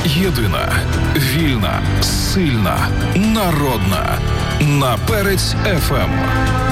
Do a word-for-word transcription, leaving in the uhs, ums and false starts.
Єдина, вільна, сильна, народна. На Перець еф ем.